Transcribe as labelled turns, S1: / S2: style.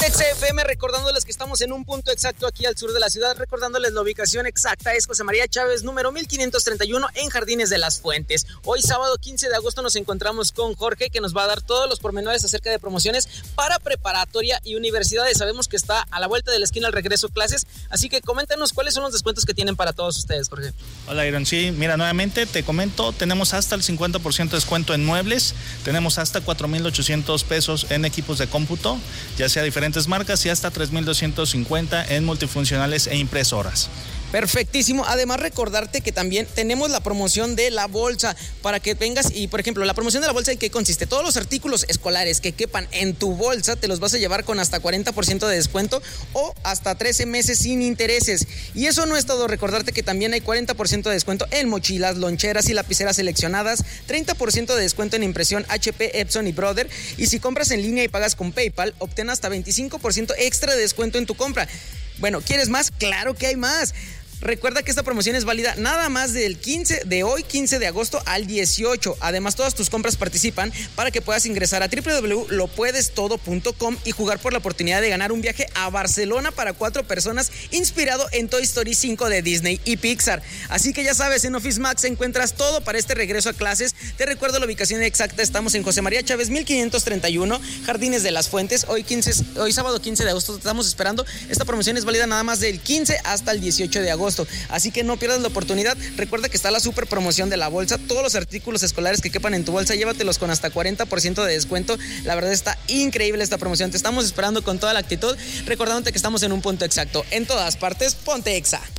S1: XFM, recordándoles que estamos en un punto exacto aquí al sur de la ciudad, recordándoles la ubicación exacta es José María Chávez, número 1531 en Jardines de las Fuentes. Hoy sábado 15 de agosto nos encontramos con Jorge, que nos va a dar todos los pormenores acerca de promociones para preparatoria y universidades. Sabemos que está a la vuelta de la esquina el regreso a clases, así que coméntanos cuáles son los descuentos que tienen para todos ustedes, Jorge.
S2: Hola, Iron. Sí, mira, nuevamente te comento, tenemos hasta el 50% de descuento en muebles, tenemos hasta 4,800 pesos en equipos de cómputo, ya sea diferentes marcas, y hasta 3,250 en multifuncionales e impresoras.
S1: Perfectísimo. Además, recordarte que también tenemos la promoción de la bolsa para que vengas y, por ejemplo, la promoción de la bolsa, ¿en qué consiste? Todos los artículos escolares que quepan en tu bolsa te los vas a llevar con hasta 40% de descuento o hasta 13 meses sin intereses. Y eso no es todo. Recordarte que también hay 40% de descuento en mochilas, loncheras y lapiceras seleccionadas, 30% de descuento en impresión HP, Epson y Brother. Y si compras en línea y pagas con PayPal, obtén hasta 25% extra de descuento en tu compra. Bueno, ¿quieres más? ¡Claro que hay más! Recuerda que esta promoción es válida nada más de hoy 15 de agosto al 18. Además, todas tus compras participan para que puedas ingresar a www.lopuedestodo.com y jugar por la oportunidad de ganar un viaje a Barcelona para 4 personas inspirado en Toy Story 5 de Disney y Pixar. Así que ya sabes, en Office Max encuentras todo para este regreso a clases. Te recuerdo la ubicación exacta, estamos en José María Chávez 1531, Jardines de las Fuentes. Hoy sábado 15 de agosto te estamos esperando. Esta promoción es válida nada más del 15 hasta el 18 de agosto. Así que no pierdas la oportunidad. Recuerda que está la super promoción de la bolsa. Todos los artículos escolares que quepan en tu bolsa, llévatelos con hasta 40% de descuento. La verdad está increíble esta promoción. Te estamos esperando con toda la actitud. Recordándote que estamos en un punto exacto. En todas partes, ponte Exa.